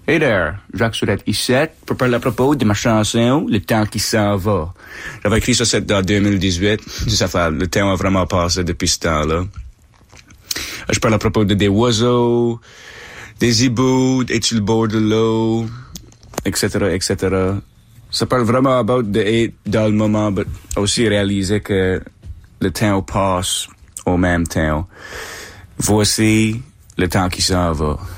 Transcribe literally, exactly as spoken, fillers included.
Hey there, Jacques Soulette ici, pour parler à propos de ma chanson « Le temps qui s'en va ». J'avais écrit ça en deux mille dix-huit, ça fait, le temps a vraiment passé depuis ce temps-là. Je parle à propos de des oiseaux, des hiboux, es-tu le bord de l'eau, et cetera, et cetera. Ça parle vraiment about de être dans le moment, mais aussi réaliser que le temps passe au même temps. Voici le temps qui s'en va.